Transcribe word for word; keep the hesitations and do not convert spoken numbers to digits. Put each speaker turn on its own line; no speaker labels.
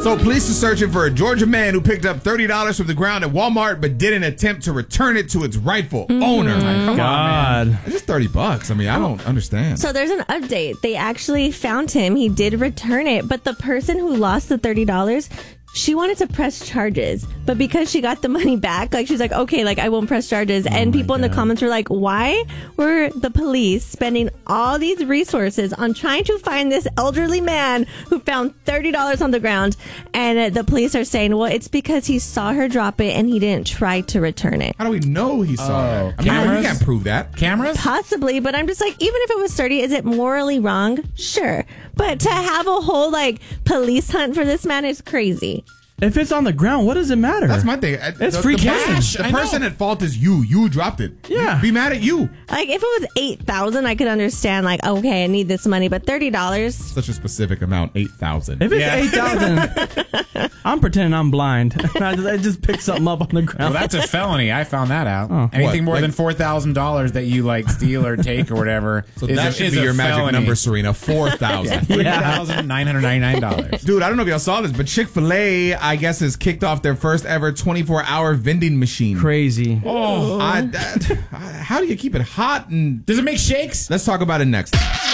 So police are searching for a Georgia man who picked up thirty dollars from the ground at Walmart but didn't attempt to return it to its rightful
Mm-hmm.
owner. Like, come
God.
on, man. It's just thirty bucks. I mean, I don't understand.
So there's an update. They actually found him. He did return it, but the person who lost the thirty dollars, she wanted to press charges, but because she got the money back, like she's like, okay, like I won't press charges.
Oh
and people in the comments were like, why were the police spending all these resources on trying to find this elderly man who found thirty dollars on the ground? And uh, the police are saying, well, it's because he saw her drop it and he didn't try to return it.
How do we know he saw
Oh,
it? I mean,
cameras?
you can't prove that.
Cameras?
Possibly, but I'm just like, even if it was thirty, is it morally wrong? Sure. But to have a whole like police hunt for this man is crazy.
If it's on the ground, what does it matter?
That's my thing.
It's
the,
free
the
cash.
Person, the
I know.
person at fault is you. You dropped it.
Yeah.
Be mad at you.
Like if it was eight thousand, I could understand. Like, okay, I need this money, but thirty dollars.
Such a specific amount, eight thousand.
If it's
Yeah.
eight thousand, I'm pretending I'm blind. I just, I just pick something up on the ground.
Well, that's a felony. I found that out. Anything
What?
more
Like-
than four thousand dollars that you like steal or take or whatever.
So
is
that
a,
should
is
be
a
your magic
felony.
number, Serena. Four thousand.
Three thousand nine hundred ninety nine dollars.
Dude, I don't know if y'all saw this, but Chick-fil-A, I guess, has kicked off their first ever twenty-four hour vending machine.
Crazy.
Oh, I, that, how do you keep it hot? And
Does it make shakes?
let's talk about it next.